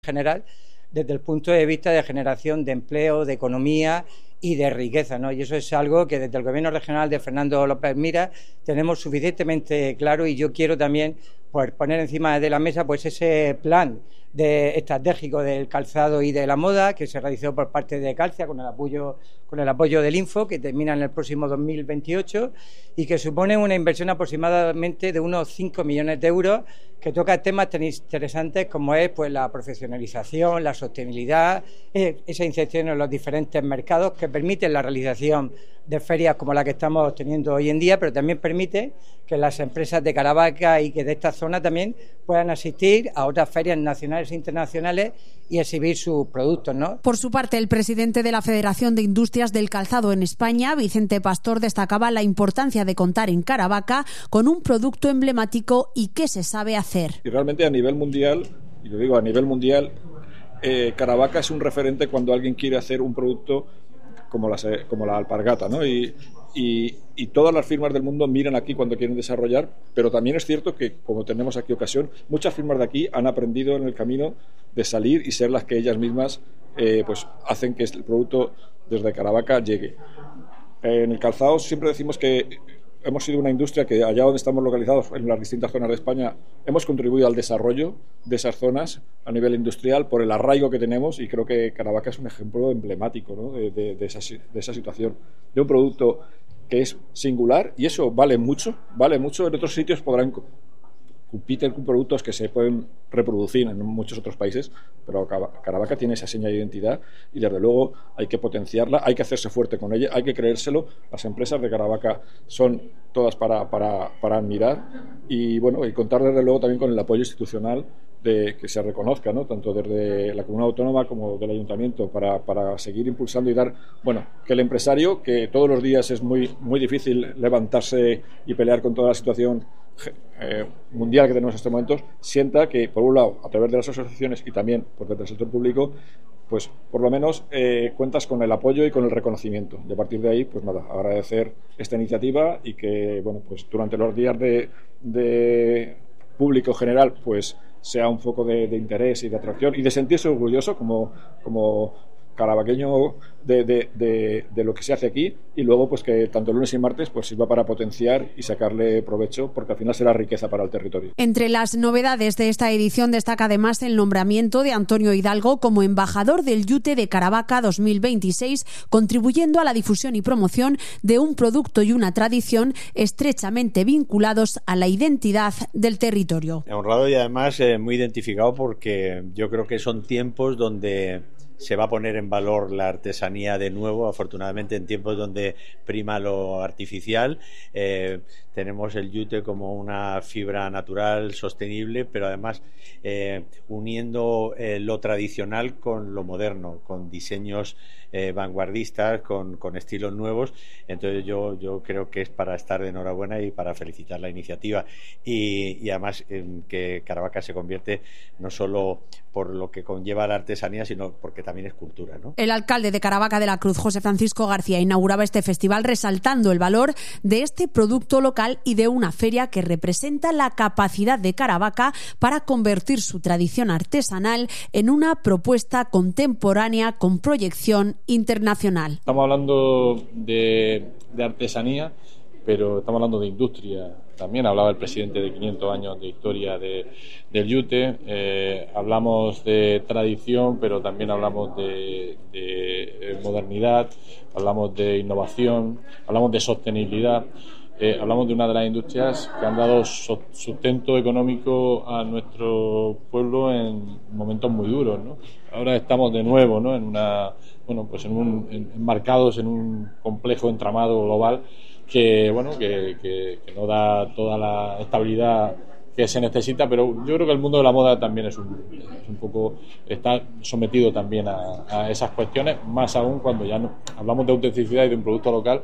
general desde el punto de vista de generación de empleo, de economía y de riqueza, ¿no? Y eso es algo que desde el Gobierno regional de Fernando López Miras tenemos suficientemente claro, y yo quiero también pues, poner encima de la mesa pues ese plan estratégico del calzado y de la moda que se realizó por parte de Calcia con el apoyo del Info, que termina en el próximo 2028 y que supone una inversión aproximadamente de unos 5 millones de euros, que toca temas tan interesantes como es pues la profesionalización, la sostenibilidad, esa inserción en los diferentes mercados que permiten la realización de ferias como la que estamos teniendo hoy en día, pero también permite que las empresas de Caravaca y que de esta zona también puedan asistir a otras ferias nacionales e internacionales y exhibir sus productos, ¿no? Por su parte, el presidente de la Federación de Industrias del Calzado en España, Vicente Pastor, destacaba la importancia de contar en Caravaca con un producto emblemático y que se sabe hacer. Y realmente a nivel mundial, y lo digo a nivel mundial, Caravaca es un referente cuando alguien quiere hacer un producto como la alpargata, ¿no? Y todas las firmas del mundo miran aquí cuando quieren desarrollar, pero también es cierto que, como tenemos aquí ocasión, muchas firmas de aquí han aprendido en el camino de salir y ser las que ellas mismas pues hacen que el producto desde Caravaca llegue. En el calzado siempre decimos que hemos sido una industria que allá donde estamos localizados, en las distintas zonas de España, hemos contribuido al desarrollo de esas zonas a nivel industrial por el arraigo que tenemos, y creo que Caravaca es un ejemplo emblemático, ¿no? de esa situación, de un producto que es singular, y eso vale mucho. En otros sitios compiten con productos que se pueden reproducir en muchos otros países, pero Caravaca tiene esa seña de identidad y desde luego hay que potenciarla, hay que hacerse fuerte con ella, hay que creérselo. Las empresas de Caravaca son todas para admirar, y bueno, y contar desde luego también con el apoyo institucional de que se reconozca, ¿no? Tanto desde la comunidad autónoma como del ayuntamiento, para seguir impulsando y dar, bueno, que el empresario, que todos los días es muy difícil levantarse y pelear con toda la situación mundial que tenemos en estos momentos, sienta que, por un lado, a través de las asociaciones y también por desde el sector público, pues por lo menos cuentas con el apoyo y con el reconocimiento. Y a partir de ahí, pues nada, agradecer esta iniciativa, y que, bueno, pues durante los días de público general, pues sea un foco de interés y de atracción y de sentirse orgulloso como caravaqueño de lo que se hace aquí, y luego pues que tanto lunes y martes pues sirva para potenciar y sacarle provecho, porque al final será riqueza para el territorio. Entre las novedades de esta edición destaca además el nombramiento de Antonio Hidalgo como embajador del Yute de Caravaca 2026, contribuyendo a la difusión y promoción de un producto y una tradición estrechamente vinculados a la identidad del territorio. Honrado y además muy identificado, porque yo creo que son tiempos donde se va a poner en valor la artesanía de nuevo, afortunadamente en tiempos donde prima lo artificial. Tenemos el yute como una fibra natural, sostenible, pero además uniendo lo tradicional con lo moderno, con diseños vanguardistas, con estilos nuevos. Entonces yo creo que es para estar de enhorabuena y para felicitar la iniciativa, y además que Caravaca se convierte no solo por lo que conlleva la artesanía, sino porque también es cultura, ¿no? El alcalde de Caravaca de la Cruz, José Francisco García, inauguraba este festival resaltando el valor de este producto local y de una feria que representa la capacidad de Caravaca para convertir su tradición artesanal en una propuesta contemporánea con proyección internacional. Estamos hablando de artesanía, pero estamos hablando de industria. También hablaba el presidente de 500 años de historia del yute. Hablamos de tradición, pero también hablamos de modernidad, hablamos de innovación, hablamos de sostenibilidad. Hablamos de una de las industrias que han dado sustento económico a nuestro pueblo en momentos muy duros, ¿no? Ahora estamos de nuevo, ¿no? Enmarcados en un complejo entramado global que no da toda la estabilidad que se necesita, pero yo creo que el mundo de la moda también es un poco, está sometido también a esas cuestiones, más aún cuando ya no hablamos de autenticidad y de un producto local,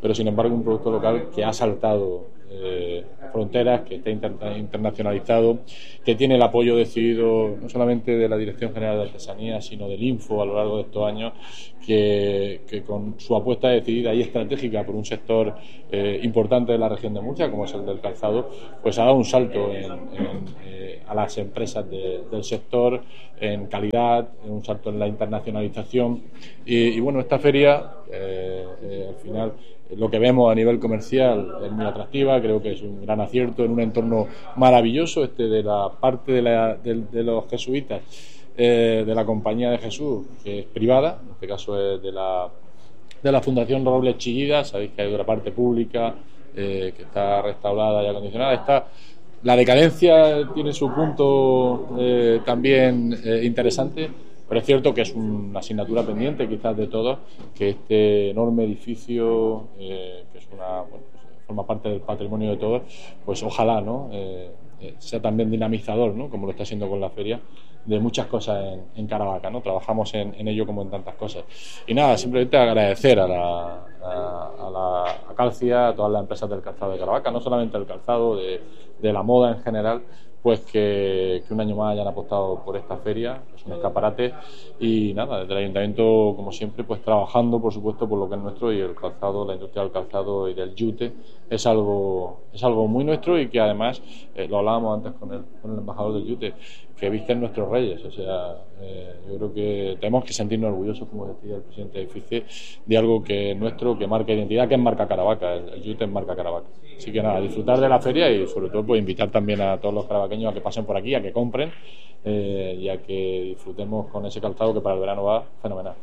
pero sin embargo un producto local que ha saltado fronteras, que está internacionalizado, que tiene el apoyo decidido no solamente de la Dirección General de Artesanía, sino del Info a lo largo de estos años, que con su apuesta decidida y estratégica por un sector importante de la región de Murcia, como es el del calzado, pues ha dado un salto a las empresas del sector en calidad, un salto en la internacionalización y bueno, esta feria al final lo que vemos a nivel comercial es muy atractiva, creo que es un gran acierto en un entorno maravilloso de la parte de los jesuitas, de la Compañía de Jesús, que es privada, en este caso es de la Fundación Robles Chillida. Sabéis que hay otra parte pública que está restaurada y acondicionada. La decadencia tiene su punto también interesante, pero es cierto que es una asignatura pendiente quizás de todos, que este enorme edificio, que es forma parte del patrimonio de todos, pues ojalá sea también dinamizador, ¿no? Como lo está siendo con la feria, de muchas cosas en Caravaca, ¿no? Trabajamos en ello como en tantas cosas. Y nada, simplemente agradecer a Calcia, a todas las empresas del calzado de Caravaca, no solamente el calzado, de la moda en general, pues que un año más hayan apostado por esta feria, es un escaparate, y nada, desde el Ayuntamiento, como siempre, pues trabajando, por supuesto, por lo que es nuestro, y el calzado, la industria del calzado y del yute es algo muy nuestro, y que además, lo hablábamos antes con el embajador del yute, que visten nuestros reyes. O sea, yo creo que tenemos que sentirnos orgullosos, como decía el presidente de FICE, de algo que es nuestro, que marca identidad, que es marca Caravaca, el yute es marca Caravaca. Así que nada, disfrutar de la feria y sobre todo pues invitar también a todos los caravaqueños a que pasen por aquí, a que compren y a que disfrutemos con ese calzado que para el verano va fenomenal.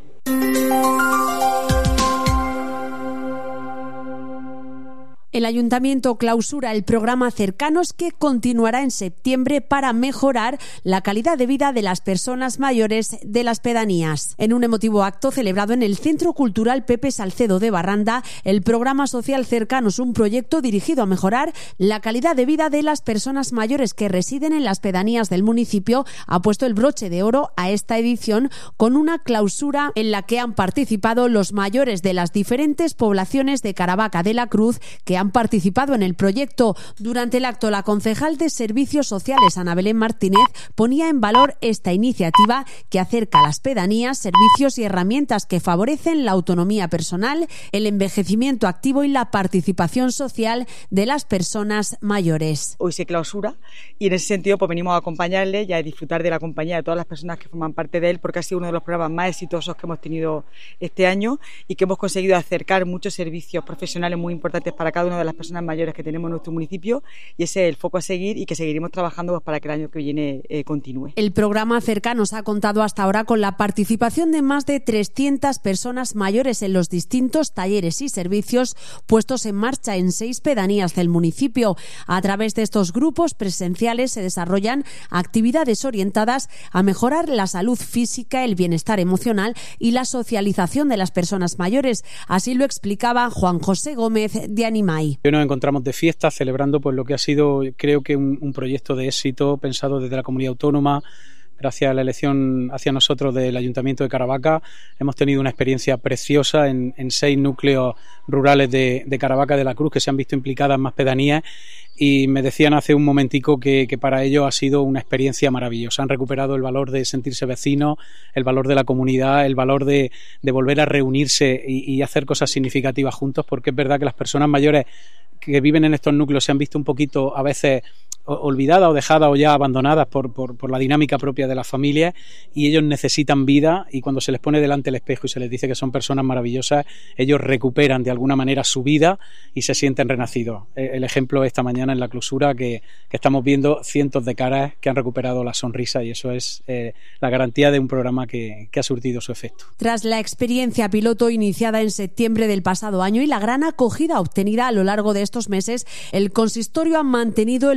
El Ayuntamiento clausura el programa Cercanos, que continuará en septiembre para mejorar la calidad de vida de las personas mayores de las pedanías. En un emotivo acto celebrado en el Centro Cultural Pepe Salcedo de Barranda, el programa social Cercanos, un proyecto dirigido a mejorar la calidad de vida de las personas mayores que residen en las pedanías del municipio, ha puesto el broche de oro a esta edición con una clausura en la que han participado los mayores de las diferentes poblaciones de Caravaca de la Cruz que han participado en el proyecto. Durante el acto, la concejal de Servicios Sociales, Ana Belén Martínez, ponía en valor esta iniciativa que acerca a las pedanías servicios y herramientas que favorecen la autonomía personal, el envejecimiento activo y la participación social de las personas mayores. Hoy se clausura y en ese sentido pues venimos a acompañarle y a disfrutar de la compañía de todas las personas que forman parte de él, porque ha sido uno de los programas más exitosos que hemos tenido este año y que hemos conseguido acercar muchos servicios profesionales muy importantes para cada una de las personas mayores que tenemos en nuestro municipio, y ese es el foco a seguir y que seguiremos trabajando pues, para que el año que viene continúe. El programa Cercanos ha contado hasta ahora con la participación de más de 300 personas mayores en los distintos talleres y servicios puestos en marcha en 6 pedanías del municipio. A través de estos grupos presenciales se desarrollan actividades orientadas a mejorar la salud física, el bienestar emocional y la socialización de las personas mayores. Así lo explicaba Juan José Gómez de Animai. Hoy nos encontramos de fiesta celebrando pues lo que ha sido, creo que un proyecto de éxito pensado desde la comunidad autónoma. Gracias a la elección hacia nosotros del Ayuntamiento de Caravaca hemos tenido una experiencia preciosa en 6 núcleos rurales de Caravaca de la Cruz que se han visto implicadas más pedanías, y me decían hace un momentico que para ellos ha sido una experiencia maravillosa. Han recuperado el valor de sentirse vecinos, el valor de la comunidad, el valor de volver a reunirse y hacer cosas significativas juntos, porque es verdad que las personas mayores que viven en estos núcleos se han visto un poquito a veces olvidadas o dejadas o ya abandonadas por la dinámica propia de las familias, y ellos necesitan vida, y cuando se les pone delante el espejo y se les dice que son personas maravillosas, ellos recuperan de alguna manera su vida y se sienten renacidos. El ejemplo esta mañana en la clausura que estamos viendo cientos de caras que han recuperado la sonrisa, y eso es la garantía de un programa que ha surtido su efecto. Tras la experiencia piloto iniciada en septiembre del pasado año y la gran acogida obtenida a lo largo de estos meses, el consistorio ha mantenido el programa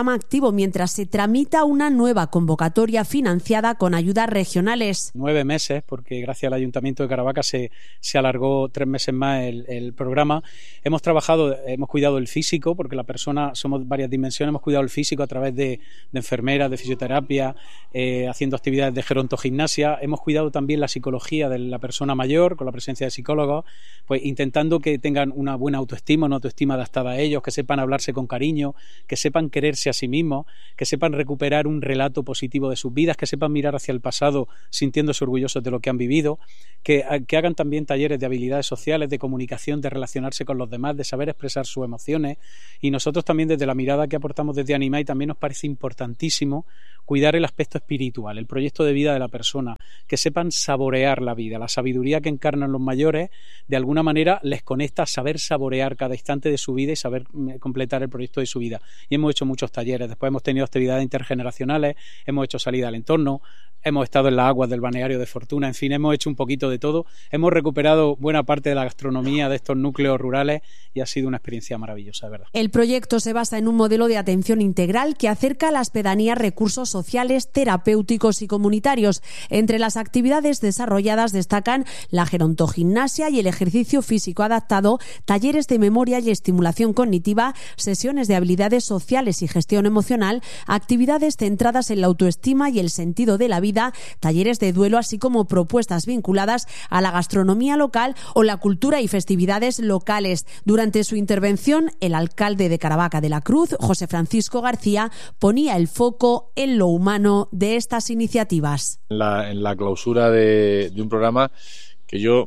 programa activo mientras se tramita una nueva convocatoria financiada con ayudas regionales. 9 meses, porque gracias al Ayuntamiento de Caravaca se alargó 3 meses más el programa. Hemos cuidado el físico, porque la persona, somos varias dimensiones, hemos cuidado el físico a través de enfermeras, de fisioterapia, haciendo actividades de gerontogimnasia. Hemos cuidado también la psicología de la persona mayor, con la presencia de psicólogos, pues intentando que tengan una buena autoestima, una autoestima adaptada a ellos, que sepan hablarse con cariño, que sepan quererse a sí mismos, que sepan recuperar un relato positivo de sus vidas, que sepan mirar hacia el pasado sintiéndose orgullosos de lo que han vivido, que hagan también talleres de habilidades sociales, de comunicación, de relacionarse con los demás, de saber expresar sus emociones. Y nosotros también, desde la mirada que aportamos desde Animai, también nos parece importantísimo cuidar el aspecto espiritual, el proyecto de vida de la persona, que sepan saborear la vida. La sabiduría que encarnan los mayores, de alguna manera, les conecta a saber saborear cada instante de su vida y saber completar el proyecto de su vida. Y hemos hecho muchos talleres, después hemos tenido actividades intergeneracionales, hemos hecho salida al entorno, hemos estado en las aguas del balneario de Fortuna, en fin, hemos hecho un poquito de todo. Hemos recuperado buena parte de la gastronomía de estos núcleos rurales y ha sido una experiencia maravillosa, de verdad. El proyecto se basa en un modelo de atención integral que acerca a las pedanías recursos sociales, terapéuticos y comunitarios. Entre las actividades desarrolladas destacan la gerontogimnasia y el ejercicio físico adaptado, talleres de memoria y estimulación cognitiva, sesiones de habilidades sociales y gestión emocional, actividades centradas en la autoestima y el sentido de la vida, talleres de duelo, así como propuestas vinculadas a la gastronomía local o la cultura y festividades locales. Durante su intervención, el alcalde de Caravaca de la Cruz, José Francisco García, ponía el foco en lo humano de estas iniciativas. En la clausura de un programa que yo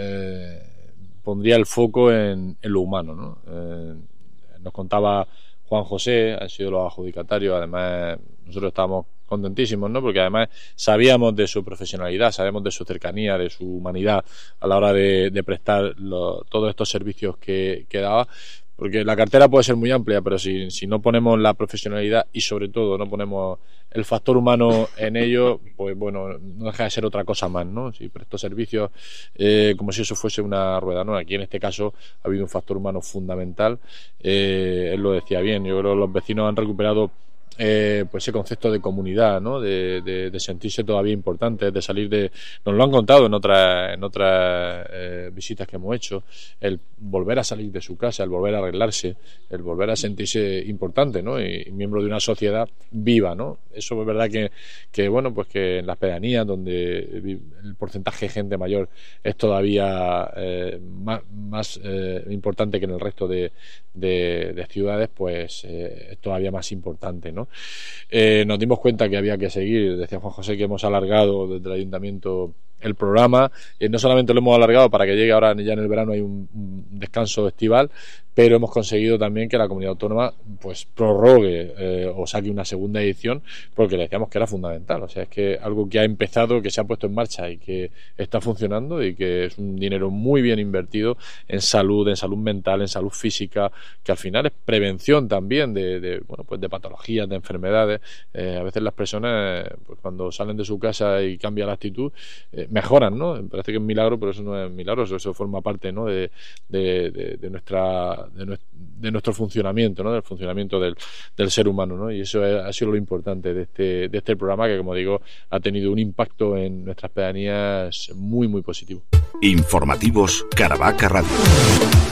pondría el foco en lo humano, ¿no? Nos contaba Juan José, han sido los adjudicatarios, además nosotros estábamos contentísimos, ¿no? Porque además sabíamos de su profesionalidad, sabemos de su cercanía, de su humanidad a la hora de prestar todos estos servicios que daba, porque la cartera puede ser muy amplia, pero si no ponemos la profesionalidad y sobre todo no ponemos el factor humano en ello, pues bueno, no deja de ser otra cosa más, ¿no? Si presto servicios como si eso fuese una rueda, ¿no? Aquí en este caso ha habido un factor humano fundamental, él lo decía bien, yo creo que los vecinos han recuperado pues ese concepto de comunidad, ¿no? De sentirse todavía importantes, de salir de... Nos lo han contado en otras visitas que hemos hecho, el volver a salir de su casa, el volver a arreglarse, el volver a sentirse importante, ¿no? Y miembro de una sociedad viva, ¿no? Eso es verdad que bueno, pues que en las pedanías, donde el porcentaje de gente mayor es todavía más importante que en el resto de ciudades, pues es todavía más importante, ¿no? Nos dimos cuenta que había que seguir, decía Juan José, que hemos alargado desde el Ayuntamiento el programa, no solamente lo hemos alargado para que llegue ahora, ya en el verano hay un descanso estival, pero hemos conseguido también que la comunidad autónoma pues prorrogue o saque una segunda edición, porque le decíamos que era fundamental. O sea, es que algo que ha empezado, que se ha puesto en marcha y que está funcionando y que es un dinero muy bien invertido en salud mental, en salud física, que al final es prevención también de patologías, de enfermedades. A veces las personas, pues cuando salen de su casa y cambia la actitud, mejoran, ¿no? Me parece que es un milagro, pero eso no es milagroso, eso forma parte, ¿no? de nuestro funcionamiento, ¿no? Del funcionamiento del ser humano, ¿no? Y eso ha sido lo importante de este programa, que, como digo, ha tenido un impacto en nuestras pedanías muy, muy positivo. Informativos Caravaca Radio.